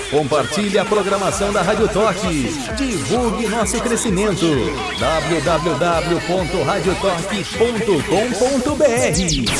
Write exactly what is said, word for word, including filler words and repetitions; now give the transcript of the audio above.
Compartilhe a programação da Rádio Toque. Divulgue nosso crescimento. w w w ponto radio toque ponto com ponto b r